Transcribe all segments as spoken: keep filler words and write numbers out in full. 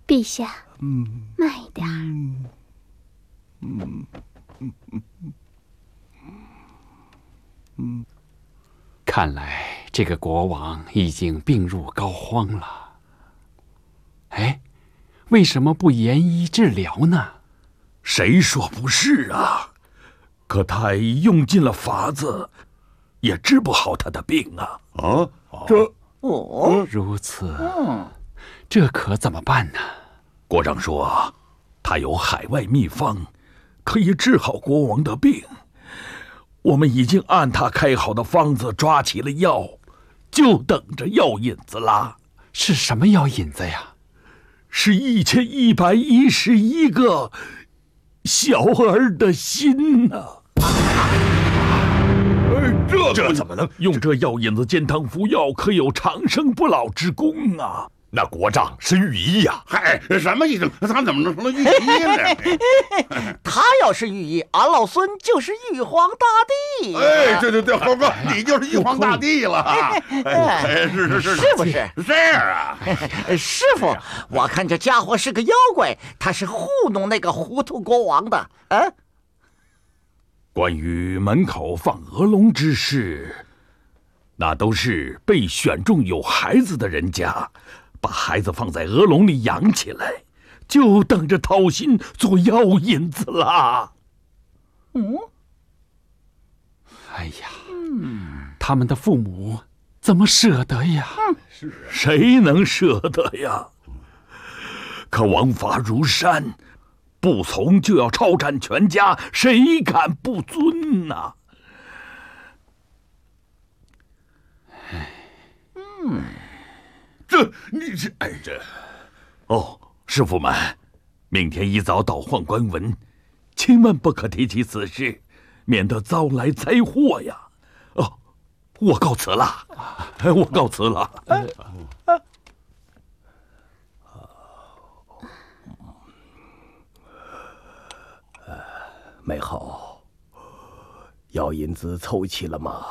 陛下， 嗯， 慢一点儿。 嗯嗯嗯嗯嗯，看来这个国王已经病入膏肓了。哎，为什么不严医治疗呢？ 谁说不是啊？可太医用尽了法子，也治不好他的病啊！ 啊， 这哦，如此，嗯，这可怎么办呢？ 国丈说，他有海外秘方，可以治好国王的病。我们已经按他开好的方子抓起了药，就等着药引子啦。 是什么药引子呀？ 是一千一百一十一个小儿的心呐、啊！ 这这怎么能用这药引子煎汤服药，可有长生不老之功啊！ 那国丈是御医呀！ 嗨，什么意思？他怎么能成了御医呢？ 他要是御医，俺老孙就是玉皇大帝。 哎，对对对，猴哥，你就是玉皇大帝了啊！哎，是是是， 是不是？ 是啊， 师傅，我看这家伙是个妖怪，他是糊弄那个糊涂国王的。啊， 关于门口放鹅笼之事，那都是被选中有孩子的人家。把孩子放在鹅笼里养起来，就等着掏心做药引子啦。 嗯， 哎呀，嗯，他们的父母怎么舍得呀？ 是、啊，谁能舍得呀？可王法如山，不从就要抄斩全家，谁敢不遵呐？ 嗯。这你这哎这， 哦，师傅们，明天一早到宦官文，千万不可提起此事，免得遭来灾祸呀！哦，我告辞了，我告辞了。 啊啊美后，药引子凑齐了吗？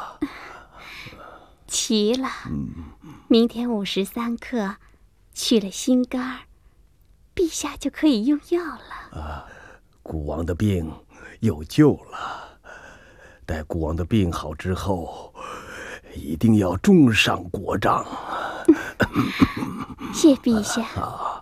齐了， 嗯， 明天午时三刻，去了心肝，陛下就可以用药了。 啊，孤王的病有救了。待孤王的病好之后，一定要重赏国丈。 谢陛下。 啊